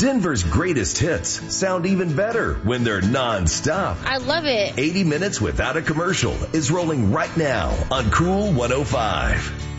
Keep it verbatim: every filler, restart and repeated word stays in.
Denver's greatest hits sound even better when they're non-stop. I love it. eighty minutes without a commercial is rolling right now on Cool one oh five.